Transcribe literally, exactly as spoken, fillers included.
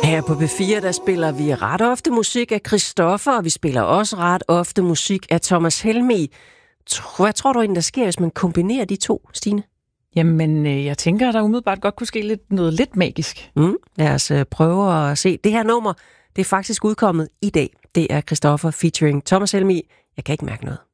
Her på P fire, der spiller vi ret ofte musik af Christoffer, og vi spiller også ret ofte musik af Thomas Helmig. Hvad tror du egentlig, der sker, hvis man kombinerer de to, Stine? Jamen, jeg tænker, at der umiddelbart godt kunne ske lidt, noget lidt magisk. Mm, lad os prøve at se. Det her nummer, det er faktisk udkommet i dag. Det er Christoffer featuring Thomas Helmig. Jeg kan ikke mærke noget.